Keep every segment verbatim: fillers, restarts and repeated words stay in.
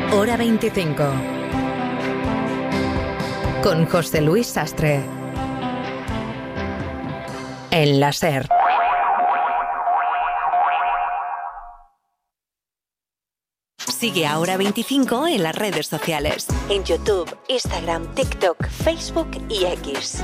Hora veinticinco. Con José Luis Sastre. En la SER. Sigue a Hora veinticinco en las redes sociales. En YouTube, Instagram, TikTok, Facebook y X.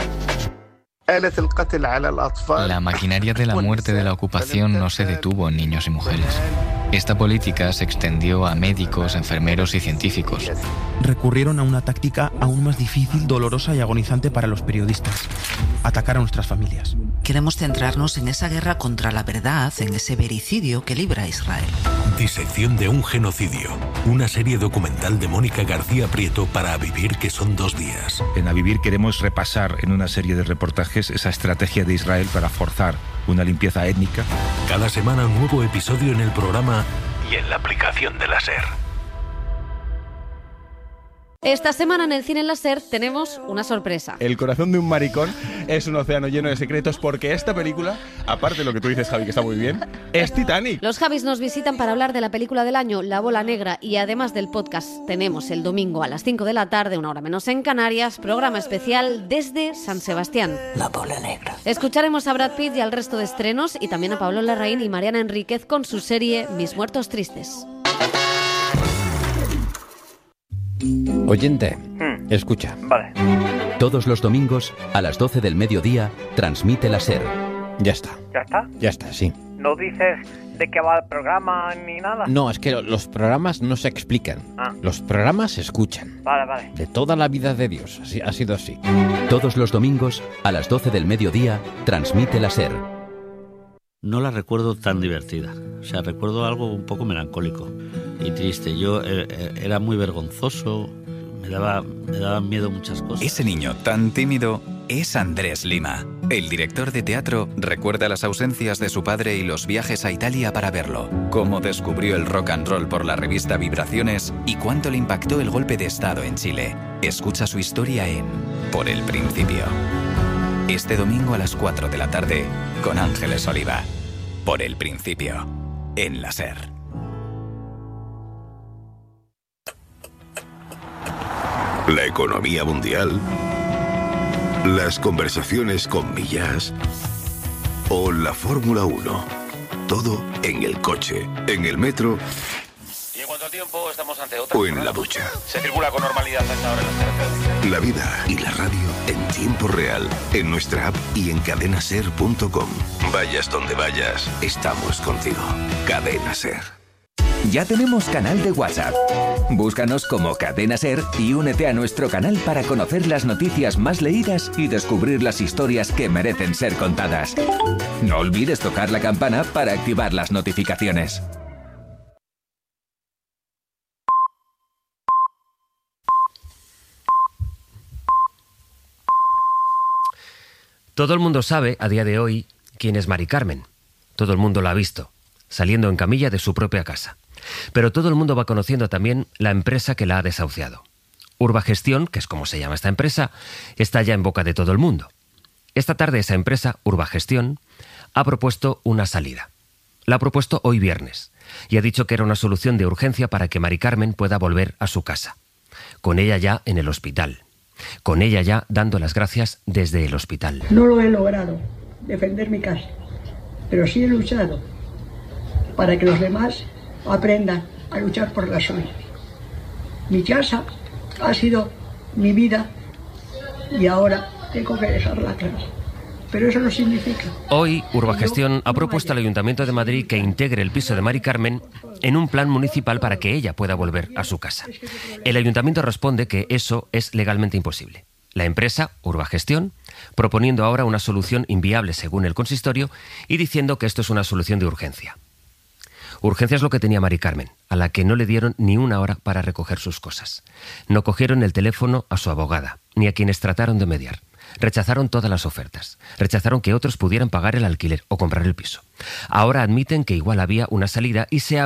La maquinaria de la muerte de la ocupación no se detuvo en niños y mujeres. Esta política se extendió a médicos, enfermeros y científicos. Recurrieron a una táctica aún más difícil, dolorosa y agonizante para los periodistas: atacar a nuestras familias. Queremos centrarnos en esa guerra contra la verdad, en ese vericidio que libra Israel. Disección de un genocidio. Una serie documental de Mónica García Prieto para A Vivir, que son dos días. En A Vivir queremos repasar en una serie de reportajes esa estrategia de Israel para forzar una limpieza étnica. Cada semana un nuevo episodio en el programa y en la aplicación de la SER. Esta semana en el Cine en la SER tenemos una sorpresa. El corazón de un maricón es un océano lleno de secretos, porque esta película, aparte de lo que tú dices, Javi, que está muy bien, es Titanic. Los Javis nos visitan para hablar de la película del año, La Bola Negra, y además del podcast tenemos el domingo a las cinco de la tarde, una hora menos en Canarias, programa especial desde San Sebastián. La Bola Negra. Escucharemos a Brad Pitt y al resto de estrenos, y también a Pablo Larraín y Mariana Enríquez con su serie Mis Muertos Tristes. Oyente, hmm. escucha. Vale. Todos los domingos, a las doce del mediodía, transmite la SER. Ya está. ¿Ya está? Ya está, sí. ¿No dices de qué va el programa ni nada? No, es que los programas no se explican. Ah. Los programas se escuchan. Vale, vale. De toda la vida de Dios, así, ha sido así. Todos los domingos, a las doce del mediodía, transmite la SER. No la recuerdo tan divertida. O sea, recuerdo algo un poco melancólico y triste. Yo eh, era muy vergonzoso, me daba, me daban miedo muchas cosas. Ese niño tan tímido es Andrés Lima. El director de teatro recuerda las ausencias de su padre y los viajes a Italia para verlo. Cómo descubrió el rock and roll por la revista Vibraciones y cuánto le impactó el golpe de estado en Chile. Escucha su historia en Por el Principio. Este domingo a las cuatro de la tarde con Ángeles Oliva. Por el Principio. En la SER. La economía mundial, las conversaciones con Millás o la Fórmula uno. Todo en el coche, en el metro. ¿Y en cuánto tiempo estamos ante otra? O en la ducha. Se circula con normalidad a esta hora en las carreteras. La vida y la radio en tiempo real, en nuestra app y en cadena ser punto com. Vayas donde vayas, estamos contigo. Cadena SER. Ya tenemos canal de WhatsApp. Búscanos como Cadena SER y únete a nuestro canal para conocer las noticias más leídas y descubrir las historias que merecen ser contadas. No olvides tocar la campana para activar las notificaciones. Todo el mundo sabe, a día de hoy, quién es Mari Carmen. Todo el mundo la ha visto, saliendo en camilla de su propia casa. Pero todo el mundo va conociendo también la empresa que la ha desahuciado. Urbagestión, que es como se llama esta empresa, está ya en boca de todo el mundo. Esta tarde esa empresa, Urbagestión, ha propuesto una salida. La ha propuesto hoy viernes y ha dicho que era una solución de urgencia para que Mari Carmen pueda volver a su casa. Con ella ya en el hospital. Con ella ya dando las gracias desde el hospital. No lo he logrado, defender mi casa, pero sí he luchado para que los demás aprendan a luchar por la suya. Mi casa ha sido mi vida y ahora tengo que dejarla atrás. Pero eso no significa... Hoy, Urbagestión ha propuesto al Ayuntamiento de Madrid que integre el piso de Mari Carmen en un plan municipal para que ella pueda volver a su casa. El Ayuntamiento responde que eso es legalmente imposible. La empresa, Urbagestión, proponiendo ahora una solución inviable según el consistorio y diciendo que esto es una solución de urgencia. Urgencia es lo que tenía Mari Carmen, a la que no le dieron ni una hora para recoger sus cosas. No cogieron el teléfono a su abogada, ni a quienes trataron de mediar. Rechazaron todas las ofertas. Rechazaron que otros pudieran pagar el alquiler o comprar el piso. Ahora admiten que igual había una salida y se